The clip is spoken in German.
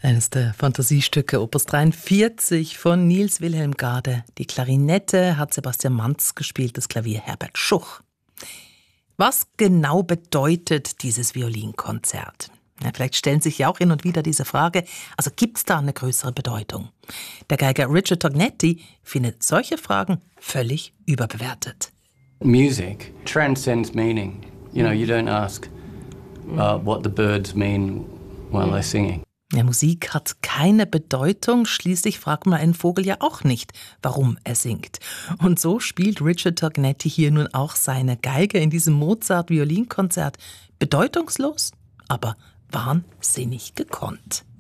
Eines der Fantasiestücke Opus 43 von Niels Wilhelm Gade. Die Klarinette hat Sebastian Manz gespielt, das Klavier Herbert Schuch. Was genau bedeutet dieses Violinkonzert? Ja, vielleicht stellen sich ja auch hin und wieder diese Frage, also gibt es da eine größere Bedeutung? Der Geiger Richard Tognetti findet solche Fragen völlig überbewertet. Music transcends meaning. You don't ask what the birds mean while they're singing. Ja, Musik hat keine Bedeutung, schließlich fragt man einen Vogel ja auch nicht, warum er singt. Und so spielt Richard Tognetti hier nun auch seine Geige in diesem Mozart-Violinkonzert. Bedeutungslos, aber wahnsinnig gekonnt.